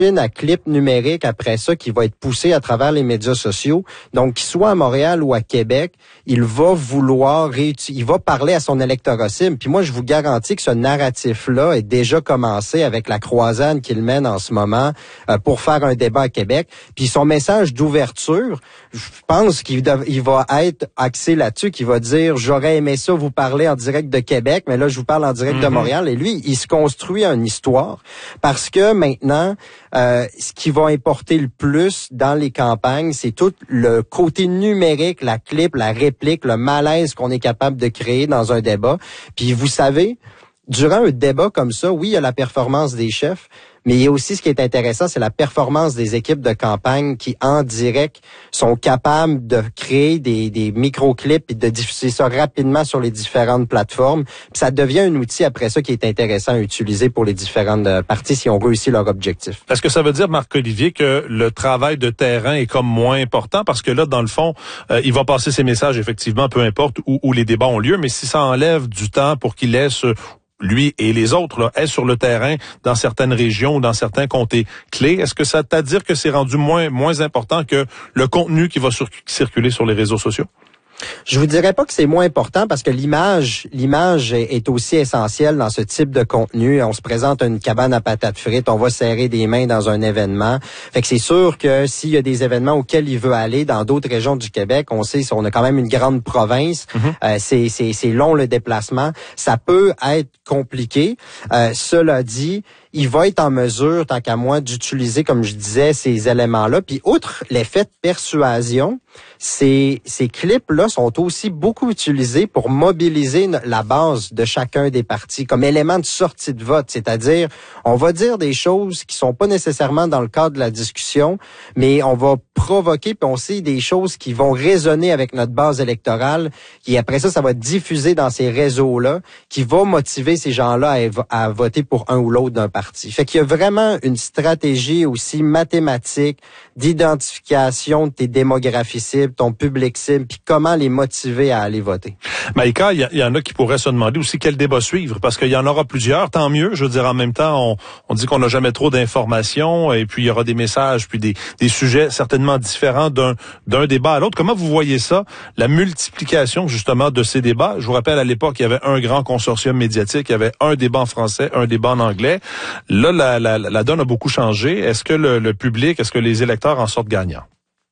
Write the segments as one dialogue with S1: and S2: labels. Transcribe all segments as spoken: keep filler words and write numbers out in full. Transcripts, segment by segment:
S1: à clip numérique après ça qui va être poussé à travers les médias sociaux. Donc, qu'il soit à Montréal ou à Québec, il va vouloir réutiliser, il va parler à son électorat cible. Puis moi, je vous garantis que ce narratif-là est déjà commencé avec la croisade qu'il mène en ce moment euh, pour faire un débat à Québec. Puis son message d'ouverture, je pense qu'il dev- il va être axé là-dessus, qu'il va dire « J'aurais aimé ça vous parler en direct de Québec, mais là, je vous parle en direct mm-hmm. de Montréal. » Et lui, il se construit une histoire parce que maintenant, Euh, ce qui va importer le plus dans les campagnes, c'est tout le côté numérique, la clip, la réplique, le malaise qu'on est capable de créer dans un débat. Puis vous savez, durant un débat comme ça, oui, il y a la performance des chefs, mais il y a aussi ce qui est intéressant, c'est la performance des équipes de campagne qui, en direct, sont capables de créer des, des micro-clips et de diffuser ça rapidement sur les différentes plateformes. Puis ça devient un outil après ça qui est intéressant à utiliser pour les différentes parties si on réussit leur objectif.
S2: Est-ce que ça veut dire, Marc-Olivier, que le travail de terrain est comme moins important? Parce que là, dans le fond, euh, il va passer ses messages, effectivement, peu importe où, où les débats ont lieu, mais si ça enlève du temps pour qu'il laisse lui et les autres, là, est sur le terrain dans certaines régions ou dans certains comtés clés. Est-ce que ça t'a à dire que c'est rendu moins moins important que le contenu qui va sur- circuler sur les réseaux sociaux?
S1: Je vous dirais pas que c'est moins important parce que l'image, l'image est, est aussi essentielle dans ce type de contenu. On se présente à une cabane à patates frites, on va serrer des mains dans un événement. Fait que c'est sûr que s'il y a des événements auxquels il veut aller dans d'autres régions du Québec, on sait, on a quand même une grande province. Mm-hmm. Euh, c'est, c'est, c'est long le déplacement. Ça peut être compliqué. Euh, cela dit, il va être en mesure, tant qu'à moi, d'utiliser, comme je disais, ces éléments-là. Puis, outre l'effet de persuasion, ces, ces clips-là sont aussi beaucoup utilisés pour mobiliser la base de chacun des partis comme élément de sortie de vote. C'est-à-dire, on va dire des choses qui sont pas nécessairement dans le cadre de la discussion, mais on va provoquer, puis on sait des choses qui vont résonner avec notre base électorale. Et après ça, ça va être diffusé dans ces réseaux-là, qui va motiver ces gens-là à, à voter pour un ou l'autre d'un parti. Fait qu'il y a vraiment une stratégie aussi mathématique d'identification de tes démographies cibles, ton public cible, puis comment les motiver à aller voter.
S2: Maïka, il y, y en a qui pourraient se demander aussi quel débat suivre, parce qu'il y en aura plusieurs, tant mieux. Je veux dire, en même temps, on, on dit qu'on n'a jamais trop d'informations, et puis il y aura des messages, puis des, des sujets certainement différents d'un, d'un débat à l'autre. Comment vous voyez ça, la multiplication justement de ces débats? Je vous rappelle, à l'époque, il y avait un grand consortium médiatique, il y avait un débat en français, un débat en anglais. Là, la, la, la donne a beaucoup changé. Est-ce que le, le public, est-ce que les électeurs en sortent gagnants?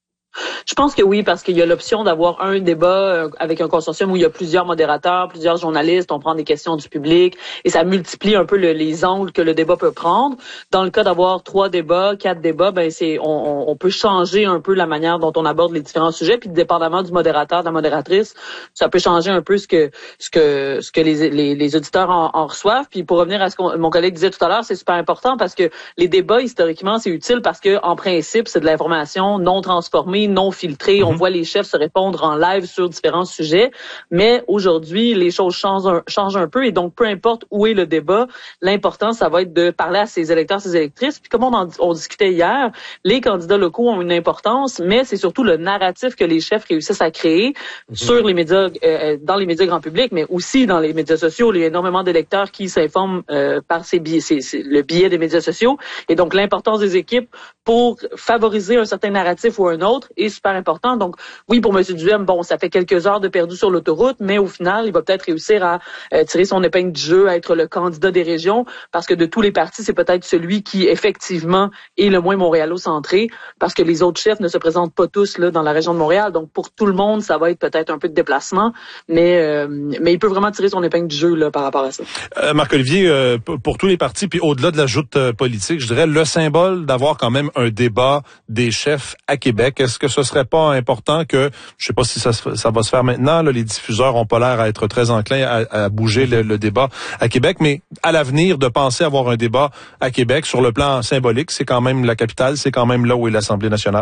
S3: Je pense que oui, parce qu'il y a l'option d'avoir un débat avec un consortium où il y a plusieurs modérateurs, plusieurs journalistes, on prend des questions du public et ça multiplie un peu le, les angles que le débat peut prendre. Dans le cas d'avoir trois débats, quatre débats, ben c'est on, on peut changer un peu la manière dont on aborde les différents sujets, puis dépendamment du modérateur, de la modératrice, ça peut changer un peu ce que ce que ce que les les, les auditeurs en, en reçoivent. Puis pour revenir à ce que mon collègue disait tout à l'heure, c'est super important parce que les débats historiquement c'est utile parce que en principe c'est de l'information non transformée, non filtré, mm-hmm. On voit les chefs se répondre en live sur différents sujets, mais aujourd'hui, les choses changent un, changent un peu et donc peu importe où est le débat, l'important, ça va être de parler à ses électeurs, ses électrices. Puis comme on en on discutait hier, les candidats locaux ont une importance, mais c'est surtout le narratif que les chefs réussissent à créer mm-hmm. sur les médias, euh, dans les médias grand public, mais aussi dans les médias sociaux. Il y a énormément d'électeurs qui s'informent euh, par ces billets, c'est, c'est le biais des médias sociaux et donc l'importance des équipes pour favoriser un certain narratif ou un autre est super important. Donc, oui, pour M. Duhem, bon, ça fait quelques heures de perdu sur l'autoroute, mais au final, il va peut-être réussir à euh, tirer son épingle du jeu, à être le candidat des régions, parce que de tous les partis, c'est peut-être celui qui, effectivement, est le moins montréalo-centré, parce que les autres chefs ne se présentent pas tous là dans la région de Montréal. Donc, pour tout le monde, ça va être peut-être un peu de déplacement, mais euh, mais il peut vraiment tirer son épingle du jeu là par rapport à ça.
S2: Euh, Marc-Olivier, euh, pour tous les partis, puis au-delà de la joute euh, politique, je dirais le symbole d'avoir quand même un débat des chefs à Québec. Est-ce que ce serait pas important que, je sais pas si ça, ça va se faire maintenant, là, les diffuseurs ont pas l'air à être très enclins à, à bouger le, le débat à Québec, mais à l'avenir, de penser avoir un débat à Québec sur le plan symbolique, c'est quand même la capitale, c'est quand même là où est l'Assemblée nationale.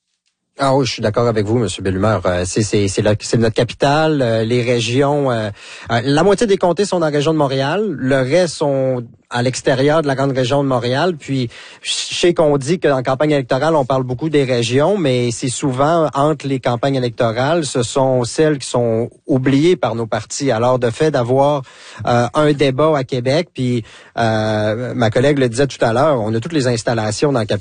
S1: Ah oui, je suis d'accord avec vous, M. Bellumeur. Euh, c'est, c'est, c'est, la, c'est notre capitale. Euh, les régions, euh, euh, la moitié des comtés sont dans la région de Montréal. Le reste sont à l'extérieur de la grande région de Montréal. Puis, je sais qu'on dit qu'en campagne électorale, on parle beaucoup des régions, mais c'est souvent entre les campagnes électorales, ce sont celles qui sont oubliées par nos partis. Alors, de fait d'avoir euh, un débat à Québec, puis euh, ma collègue le disait tout à l'heure, on a toutes les installations dans la capitale.